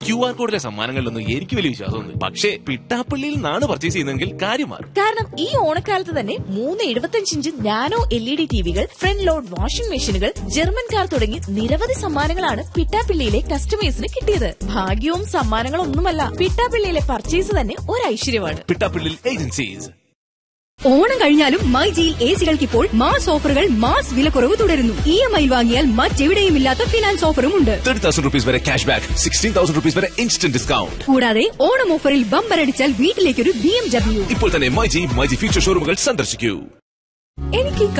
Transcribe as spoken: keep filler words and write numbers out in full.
Q R കോഡിലെ സമ്മാനങ്ങളിലൊന്നും എനിക്ക് വലിയ വിശ്വാസമൊന്നും. പക്ഷേ പിട്ടാപ്പള്ളിയിൽ നിന്നാണ് പർച്ചേസ് ചെയ്യുന്നതെങ്കിൽ കാര്യം മാറും. കാരണം ഈ ഓണക്കാലത്ത് തന്നെ മൂന്ന് എഴുപത്തിയഞ്ച് inch nano L E D ടിവികൾ, front load washing മെഷീനുകൾ, ജർമ്മൻ കാർ തുടങ്ങി നിരവധി സമ്മാനങ്ങളാണ് പിട്ടാപ്പള്ളിയിലെ കസ്റ്റമേഴ്സിന് കിട്ടിയത്. ഭാഗ്യവും സമ്മാനങ്ങളൊന്നുമല്ല, പിട്ടാപ്പള്ളിയിലെ പർച്ചേസ് തന്നെ ഒരു ഐശ്വര്യമാണ്. പിട്ടാപ്പള്ളി ഏജൻസീസ്. ഓണം കഴിഞ്ഞാലും മൈജിയിൽ എ സികൾക്ക് ഇപ്പോൾ മാസ് ഓഫറുകൾ, മാസ് വിലക്കുറവ് തുടരുന്നു. ഇ എം ഐ വാങ്ങിയാൽ മറ്റെവിടെയും ഇല്ലാത്ത ഫിനാൻസ് ഓഫറും ഉണ്ട്. തേർട്ടി തൗസൻഡ് റുപ്പീസ് വരെ cash back, sixteen thousand rupees വരെ ഇൻസ്റ്റന്റ് ഡിസ്കൗണ്ട്. കൂടാതെ ഓണം ഓഫറിൽ ബമ്പർ അടിച്ചാൽ വീട്ടിലേക്കൊരു ബി എം ഡബ്ല്യു. ഇപ്പോൾ തന്നെ മൈജി മൈജി ഫ്യൂച്ചർ ഷോറൂമുകൾ സന്ദർശിക്കൂ. എനിക്ക്